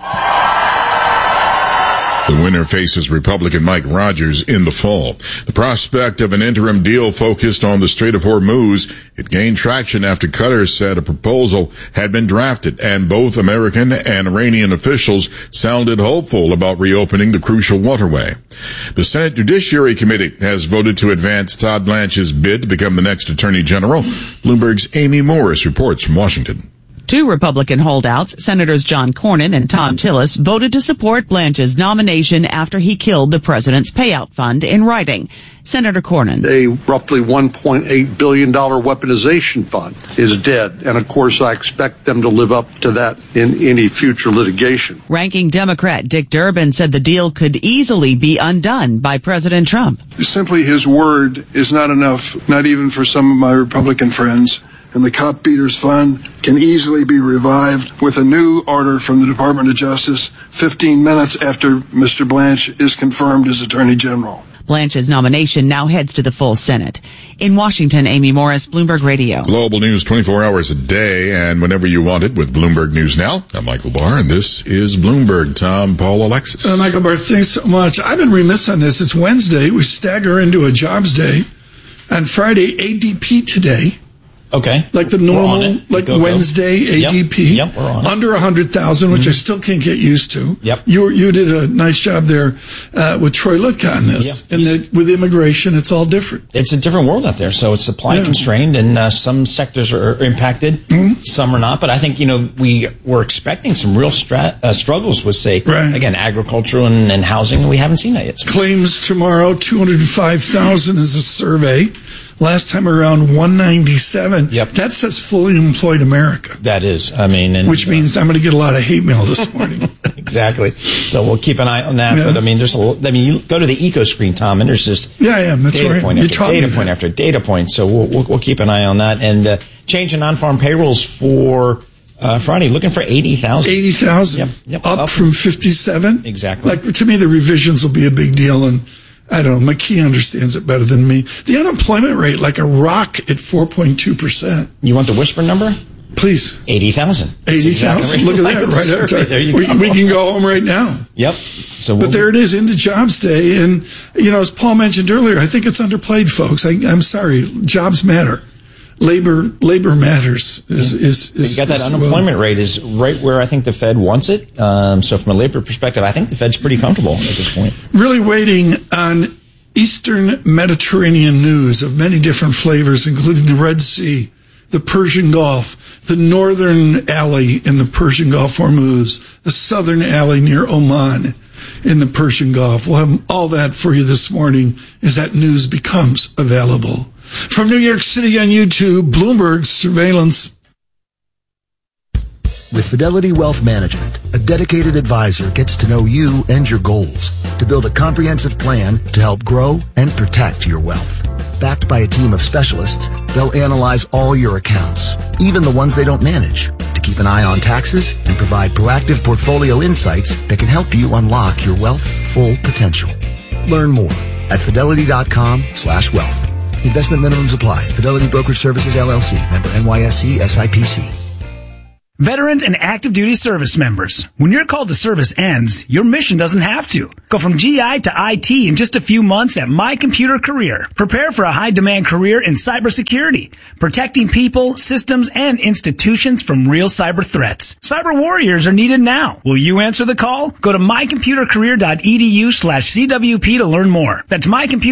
The winner faces Republican Mike Rogers in the fall. The prospect of an interim deal focused on the Strait of Hormuz, it gained traction after Qatar said a proposal had been drafted, and both American and Iranian officials sounded hopeful about reopening the crucial waterway. The Senate Judiciary Committee has voted to advance Todd Blanche's bid to become the next Attorney General. Bloomberg's Amy Morris reports from Washington. 2 Republican holdouts, Senators John Cornyn and Tom Tillis, voted to support Blanche's nomination after he killed the president's payout fund in writing. Senator Cornyn. A roughly $1.8 billion weaponization fund is dead. And of course, I expect them to live up to that in any future litigation. Ranking Democrat Dick Durbin said the deal could easily be undone by President Trump. Simply his word is not enough, not even for some of my Republican friends. And the Cop Beaters Fund can easily be revived with a new order from the Department of Justice 15 minutes after Mr. Blanche is confirmed as Attorney General. Blanche's nomination now heads to the full Senate. In Washington, Amy Morris, Bloomberg Radio. Global news 24 hours a day and whenever you want it with Bloomberg News Now. I'm Michael Barr, and this is Bloomberg. Tom, Paul, Alexis. Michael Barr, thanks so much. I've been remiss on this. It's Wednesday. We stagger into a jobs day. On Friday, ADP today. Okay. Like the normal, like Wednesday ADP. Yep, we're on it. Under 100,000, which I still can't get used to. Yep. You did a nice job there with Troy Litka on this. Yeah, and with immigration, it's all different. It's a different world out there. So it's supply constrained, and some sectors are impacted, some are not. But I think, we were expecting some real struggles with, say, again, agriculture and housing, and we haven't seen that yet. Claims tomorrow, 205,000 is a survey. Last time around, 197. Yep. That says fully employed America. That is. I mean, which means I'm going to get a lot of hate mail this morning. Exactly. So we'll keep an eye on that. Yeah. But you go to the eco screen, Tom, and there's just that's data right. point after data point after data point. So we'll keep an eye on that. And change in non-farm payrolls for Friday, looking for 80,000. 80,000. Yep. Up from 57. Exactly. Like, to me, the revisions will be a big deal, and I don't know, McKee understands it better than me. The unemployment rate, like a rock at 4.2%. You want the whisper number? Please. 80,000. 80,000. Look at that. Right there you go. We can go home right now. Yep. But there it is, into Jobs Day. And, as Paul mentioned earlier, I think it's underplayed, folks. I'm sorry. Jobs matter. Labor matters. You got that unemployment rate is right where I think the Fed wants it. So from a labor perspective, I think the Fed's pretty comfortable at this point. Really waiting on Eastern Mediterranean news of many different flavors, including the Red Sea, the Persian Gulf, the northern alley in the Persian Gulf, Hormuz, the southern alley near Oman in the Persian Gulf. We'll have all that for you this morning as that news becomes available. From New York City on YouTube, Bloomberg Surveillance. With Fidelity Wealth Management, a dedicated advisor gets to know you and your goals to build a comprehensive plan to help grow and protect your wealth. Backed by a team of specialists, they'll analyze all your accounts, even the ones they don't manage, to keep an eye on taxes and provide proactive portfolio insights that can help you unlock your wealth's full potential. Learn more at fidelity.com/wealth. Investment minimums apply. Fidelity Brokerage Services, LLC. Member NYSE, SIPC. Veterans and active duty service members, when your call to service ends, your mission doesn't have to. Go from GI to IT in just a few months at My Computer Career. Prepare for a high-demand career in cybersecurity, protecting people, systems, and institutions from real cyber threats. Cyber warriors are needed now. Will you answer the call? Go to mycomputercareer.edu/CWP to learn more. That's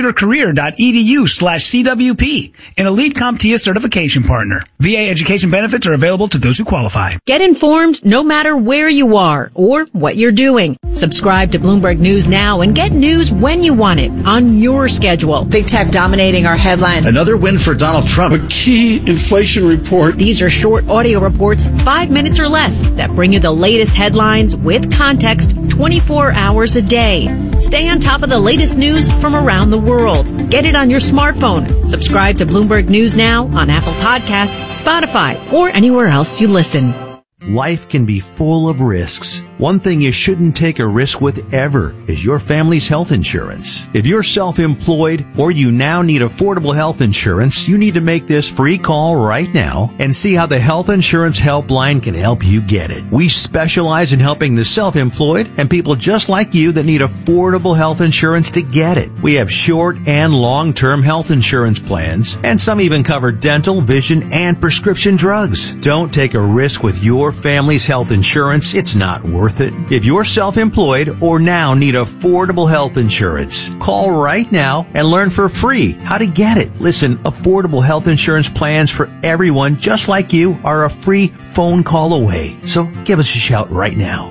mycomputercareer.edu/CWP, an elite CompTIA certification partner. VA education benefits are available to those who qualify. Get informed no matter where you are or what you're doing. Subscribe to Bloomberg News now and get news when you want it on your schedule. Big tech dominating our headlines. Another win for Donald Trump. A key inflation report. These are short audio reports, 5 minutes or less, that bring you the latest headlines with context 24 hours a day. Stay on top of the latest news from around the world. Get it on your smartphone. Subscribe to Bloomberg News now on Apple Podcasts, Spotify, or anywhere else you listen. Life can be full of risks. One thing you shouldn't take a risk with ever is your family's health insurance. If you're self-employed or you now need affordable health insurance, you need to make this free call right now and see how the Health Insurance Helpline can help you get it. We specialize in helping the self-employed and people just like you that need affordable health insurance to get it. We have short and long-term health insurance plans, and some even cover dental, vision, and prescription drugs. Don't take a risk with your family's health insurance. It's not worth it. If you're self-employed or now need affordable health insurance, call right now and learn for free how to get it. Listen, affordable health insurance plans for everyone just like you are a free phone call away. So give us a shout right now.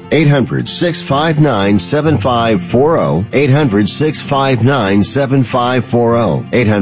800-659-7540. 800-659-7540.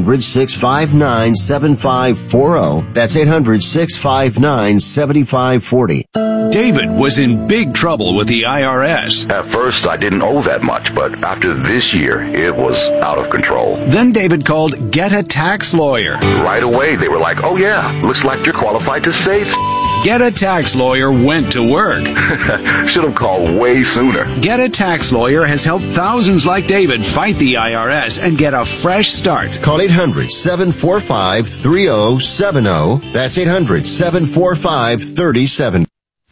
800-659-7540. That's 800-659-7540. David was in big trouble with the IRS. At first, I didn't owe that much, but after this year, it was out of control. Then David called Get a Tax Lawyer. Right away, they were like, oh yeah, looks like you're qualified to save. Get a Tax Lawyer went to work. Should have called way sooner. Get a Tax Lawyer has helped thousands like David fight the IRS and get a fresh start. Call 800-745-3070. That's 800-745-3070.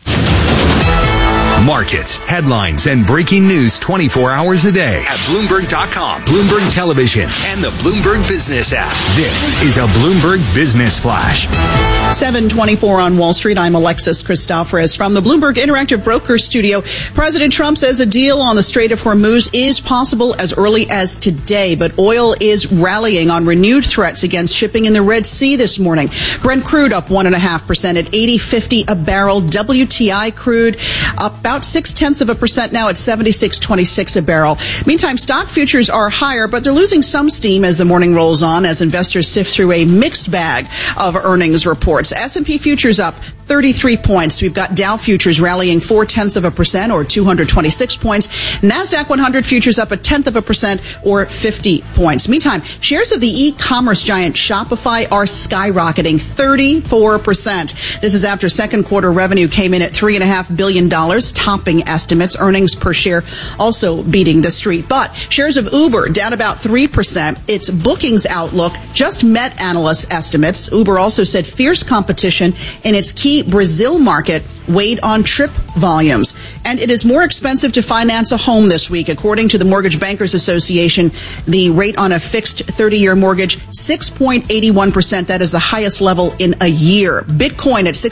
Markets, headlines, and breaking news 24 hours a day at Bloomberg.com, Bloomberg Television, and the Bloomberg Business app. This is a Bloomberg Business Flash. 7:24 on Wall Street. I'm Alexis Christoforous from the Bloomberg Interactive Broker Studio. President Trump says a deal on the Strait of Hormuz is possible as early as today, but oil is rallying on renewed threats against shipping in the Red Sea this morning. Brent crude up 1.5% at $80.50 a barrel. WTI crude up about 0.6% now at $76.26 a barrel. Meantime, stock futures are higher, but they're losing some steam as the morning rolls on as investors sift through a mixed bag of earnings reports. S&P futures up 33 points. We've got Dow futures rallying 0.4% or 226 points. NASDAQ 100 futures up 0.1% or 50 points. Meantime, shares of the e-commerce giant Shopify are skyrocketing 34%. This is after second quarter revenue came in at $3.5 billion, topping estimates. Earnings per share also beating the street. But shares of Uber down about 3%. Its bookings outlook just met analysts' estimates. Uber also said fierce competition in its key Brazil market weighed on trip volumes. And it is more expensive to finance a home this week. According to the Mortgage Bankers Association, the rate on a fixed 30-year mortgage, 6.81%. That is the highest level in a year. Bitcoin at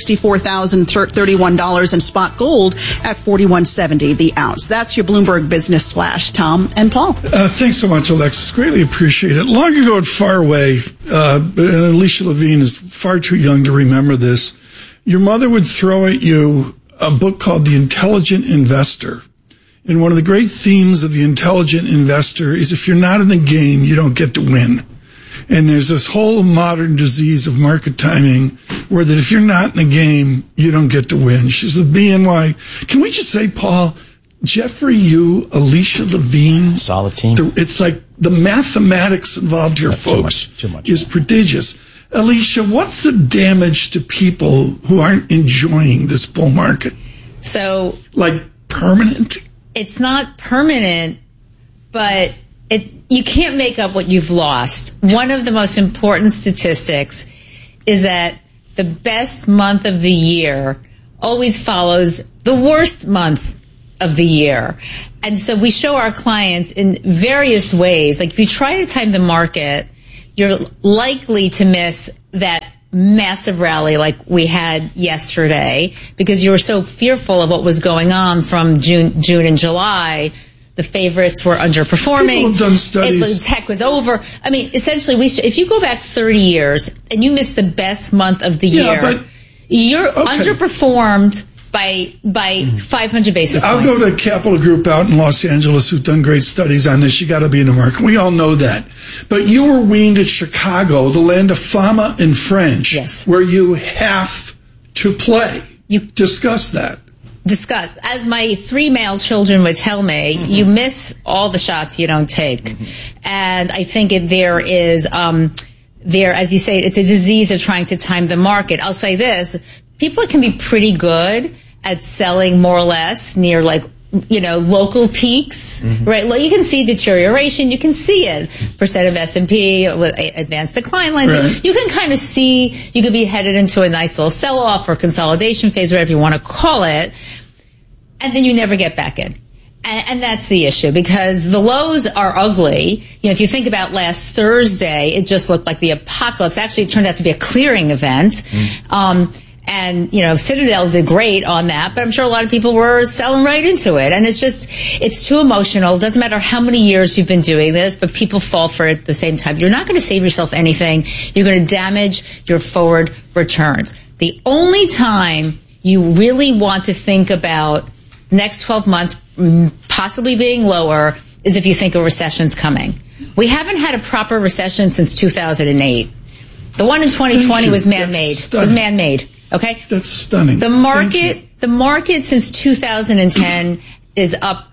$64,031 and spot gold at $41.70 the ounce. That's your Bloomberg Business Flash. Tom and Paul. Thanks so much, Alexis. Greatly appreciate it. Long ago at Faraway, and Alicia Levine is far too young to remember this, your mother would throw at you a book called The Intelligent Investor. And one of the great themes of The Intelligent Investor is if you're not in the game, you don't get to win. And there's this whole modern disease of market timing where that if you're not in the game, you don't get to win. She's the BNY. Can we just say, Paul, Jeffrey, you, Alicia Levine. Solid team. It's like the mathematics involved here, folks, too much. is prodigious. Alicia, what's the damage to people who aren't enjoying this bull market? So, like permanent? It's not permanent, but you can't make up what you've lost. One of the most important statistics is that the best month of the year always follows the worst month of the year. And so we show our clients in various ways. Like if you try to time the market, you're likely to miss that massive rally like we had yesterday because you were so fearful of what was going on from June and July. The favorites were underperforming. People have done studies. Tech was over. I mean, essentially, if you go back 30 years and you miss the best month of the year, you're underperformed by 500 basis points. I'll go to Capital Group out in Los Angeles who've done great studies on this. You got to be in the market. We all know that. But you were weaned at Chicago, the land of fama and French, where you have to play. Discuss that. As my 3 male children would tell me, you miss all the shots you don't take. And I think there is, as you say, it's a disease of trying to time the market. I'll say this. People can be pretty good at selling more or less near local peaks, right? Well, you can see deterioration. You can see it. Percent of S&P, advanced decline lines. Right. You can kind of see, you could be headed into a nice little sell-off or consolidation phase, whatever you want to call it. And then you never get back in. And that's the issue because the lows are ugly. You know, if you think about last Thursday, it just looked like the apocalypse. Actually, it turned out to be a clearing event. And, Citadel did great on that, but I'm sure a lot of people were selling right into it. And it's too emotional. It doesn't matter how many years you've been doing this, but people fall for it at the same time. You're not going to save yourself anything. You're going to damage your forward returns. The only time you really want to think about next 12 months possibly being lower is if you think a recession's coming. We haven't had a proper recession since 2008. The one in 2020 was man-made. Okay? That's stunning. The market since 2010 is up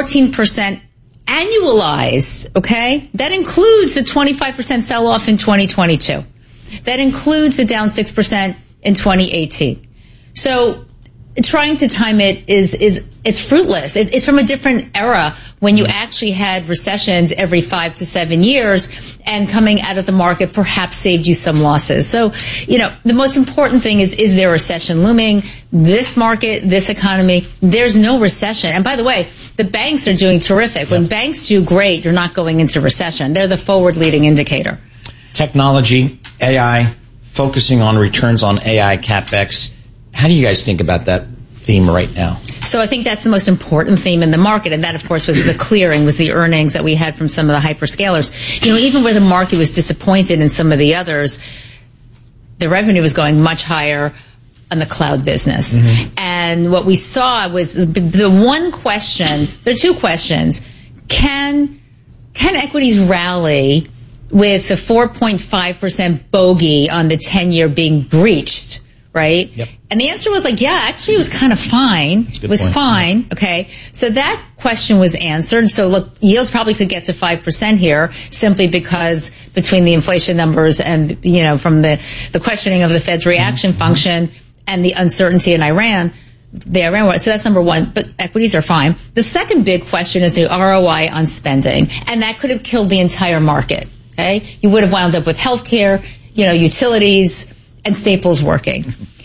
14% annualized, okay? That includes the 25% sell-off in 2022. That includes the down 6% in 2018. So trying to time it it's fruitless. It's from a different era when you actually had recessions every 5 to 7 years, and coming out of the market perhaps saved you some losses. So, the most important thing is there a recession looming? This market, this economy, there's no recession. And by the way, the banks are doing terrific. When banks do great, you're not going into recession. They're the forward-leading indicator. Technology, AI, focusing on returns on AI CapEx. How do you guys think about that theme right now? So I think that's the most important theme in the market, and that, of course, was the clearing, was the earnings that we had from some of the hyperscalers. Even where the market was disappointed in some of the others, the revenue was going much higher on the cloud business. And what we saw was the one question, there are two questions. Can equities rally with the 4.5% bogey on the 10-year being breached? Right? Yep. And the answer was actually it was kind of fine. It was fine. Okay. So that question was answered. So look, yields probably could get to 5% here simply because between the inflation numbers and, from the questioning of the Fed's reaction function and the uncertainty in Iran, so that's number one, but equities are fine. The second big question is the ROI on spending. And that could have killed the entire market. Okay. You would have wound up with healthcare, utilities, and staples working. And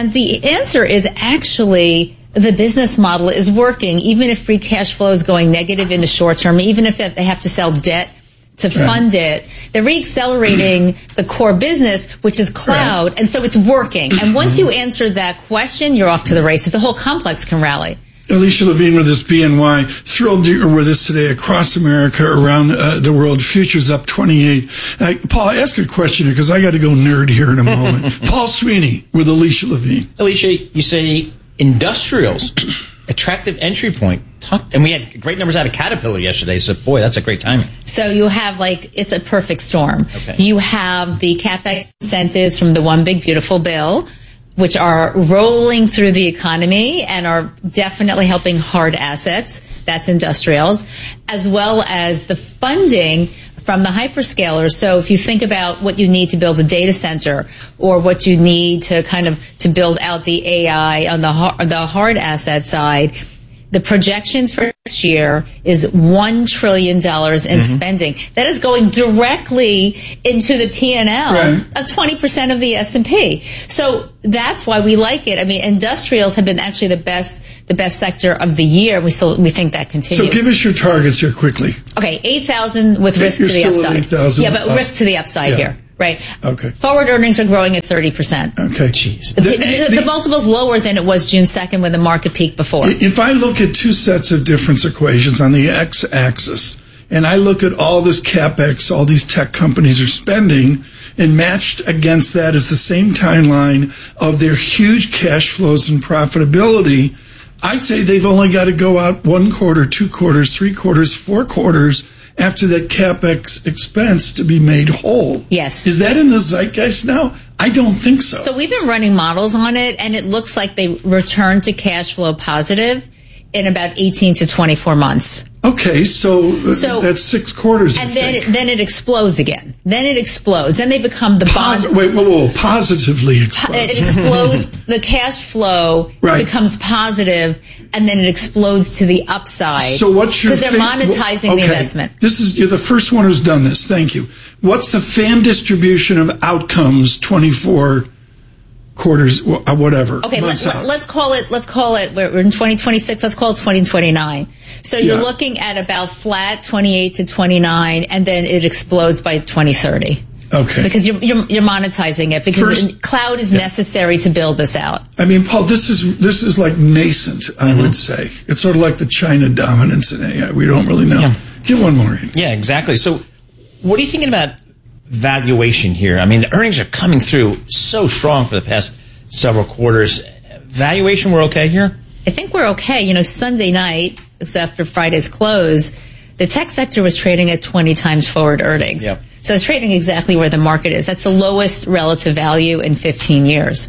And the answer is actually the business model is working, even if free cash flow is going negative in the short term, even if they have to sell debt to fund it. They're reaccelerating the core business, which is cloud, and so it's working. And once you answer that question, you're off to the races. The whole complex can rally. Alicia Levine with this BNY. Thrilled you're with us today across America, around the world. Futures up 28. Paul, I ask a question here because I got to go nerd here in a moment. Paul Sweeney with Alicia Levine. Alicia, you say industrials, attractive entry point. And we had great numbers out of Caterpillar yesterday, so boy, that's a great timing. So you have it's a perfect storm. Okay. You have the CapEx incentives from the One Big Beautiful Bill, which are rolling through the economy and are definitely helping hard assets. That's industrials, as well as the funding from the hyperscalers. So if you think about what you need to build a data center or what you need to to build out the AI on the hard asset side, the projections for next year is $1 trillion in spending. That is going directly into the P&L of 20% of the S&P. So that's why we like it. I mean, industrials have been actually the best sector of the year. We think that continues. So give us your targets here quickly. Okay, 8,000 with risk to the upside. Yeah, but risk to the upside here. Right. Okay. Forward earnings are growing at 30%. Okay. Jeez. The multiple's lower than it was June 2nd when the market peaked before. If I look at two sets of difference equations on the x-axis, and I look at all this CapEx, all these tech companies are spending, and matched against that is the same timeline of their huge cash flows and profitability, I say they've only got to go out 1 quarter, 2 quarters, 3 quarters, 4 quarters after that CapEx expense to be made whole. Yes. Is that in the zeitgeist now? I don't think so. So we've been running models on it, and it looks like they return to cash flow positive in about 18 to 24 months. Okay, so that's 6 quarters. And then it explodes again. Then it explodes. Then they become the bond. Positively explodes. It explodes. The cash flow becomes positive, and then it explodes to the upside. So what's your? Because they're monetizing the investment. You're the first one who's done this. Thank you. What's the fan distribution of outcomes? 24 quarters, whatever. Okay, let's call it. We're in 2026. Let's call it 2029. So you're looking at about flat 28 to 29, and then it explodes by 2030. Okay. Because you're monetizing it because cloud is necessary to build this out. I mean, Paul, this is like nascent. I would say it's sort of like the China dominance in AI. We don't really know. Yeah. Give one more. Yeah, exactly. So, what are you thinking about valuation here? I mean, the earnings are coming through so strong for the past several quarters. Valuation, we're okay here? I think we're okay. You know, Sunday night, after Friday's close, the tech sector was trading at 20 times forward earnings. Yep. So it's trading exactly where the market is. That's the lowest relative value in 15 years.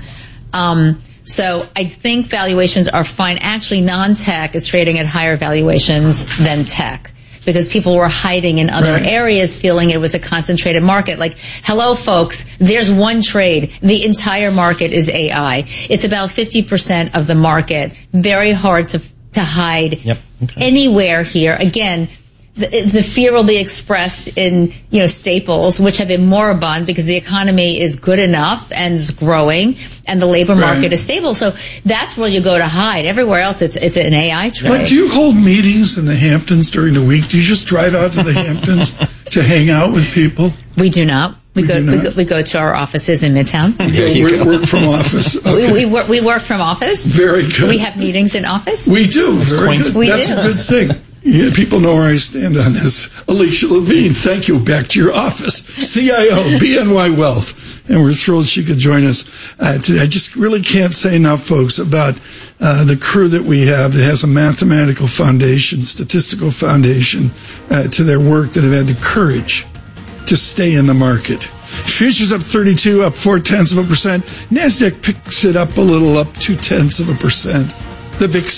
So I think valuations are fine. Actually, non-tech is trading at higher valuations than tech, because people were hiding in other areas, feeling it was a concentrated market. Like, hello, folks, there's one trade. The entire market is AI. It's about 50% of the market. Very hard to hide anywhere here. Again, the fear will be expressed in, staples, which have been moribund because the economy is good enough and is growing and the labor market is stable. So that's where you go to hide. Everywhere else, it's an AI trade. But do you hold meetings in the Hamptons during the week? Do you just drive out to the Hamptons to hang out with people? We do not. We go to our offices in Midtown. We work from office. Okay. We work from office. Very good. We have meetings in office. We do. Very good. That's a good thing. Yeah, people know where I stand on this. Alicia Levine, thank you. Back to your office. CIO, BNY Wealth. And we're thrilled she could join us today. I just really can't say enough, folks, about the crew that we have that has a mathematical foundation, statistical foundation to their work, that have had the courage to stay in the market. Futures up 32, up 0.4%. NASDAQ picks it up a little, up 0.2%. The VIX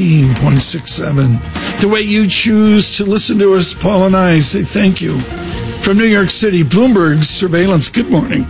16.67. The way you choose to listen to us, Paul and I say thank you. From New York City, Bloomberg Surveillance, good morning.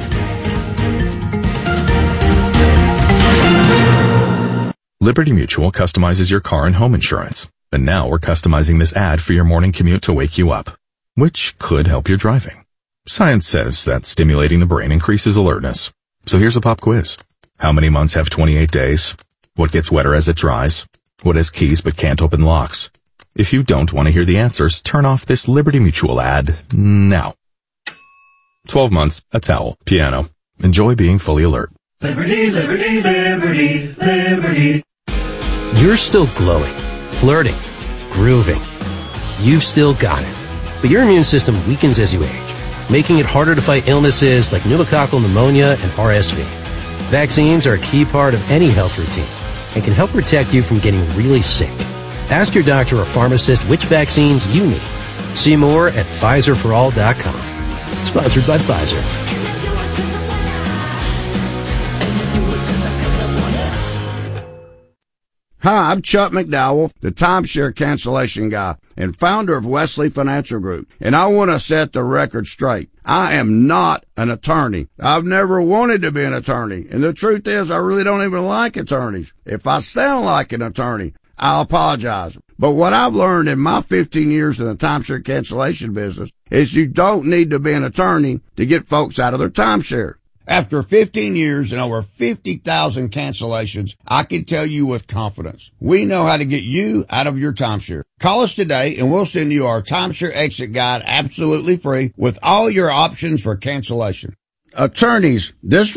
Liberty Mutual customizes your car and home insurance. And now we're customizing this ad for your morning commute to wake you up, which could help your driving. Science says that stimulating the brain increases alertness. So here's a pop quiz. How many months have 28 days? What gets wetter as it dries? What has keys but can't open locks? If you don't want to hear the answers, turn off this Liberty Mutual ad now. 12 months, a towel, piano. Enjoy being fully alert. Liberty, liberty, liberty, liberty. You're still glowing, flirting, grooving. You've still got it. But your immune system weakens as you age, making it harder to fight illnesses like pneumococcal pneumonia and RSV. Vaccines are a key part of any health routine and can help protect you from getting really sick. Ask your doctor or pharmacist which vaccines you need. See more at PfizerForAll.com. Sponsored by Pfizer. Hi, I'm Chuck McDowell, the timeshare cancellation guy and founder of Wesley Financial Group. And I want to set the record straight. I am not an attorney. I've never wanted to be an attorney. And the truth is, I really don't even like attorneys. If I sound like an attorney, I'll apologize. But what I've learned in my 15 years in the timeshare cancellation business is you don't need to be an attorney to get folks out of their timeshare. After 15 years and over 50,000 cancellations, I can tell you with confidence, we know how to get you out of your timeshare. Call us today and we'll send you our timeshare exit guide absolutely free with all your options for cancellation. Attorneys, this